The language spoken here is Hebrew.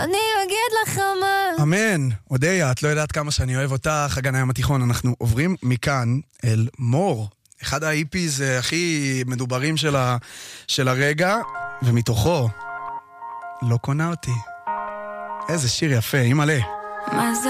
אני אגיד לך מה. אמן. אודיה, את לא יודעת כמה שאני אוהב אותך, הגן הים התיכון. אנחנו עוברים מכאן אל מור, אחד האיפיז הכי מדוברים של הרגע, ומתוכו לא קונה אותי. איזה שיר יפה, אימא'לה. מה זה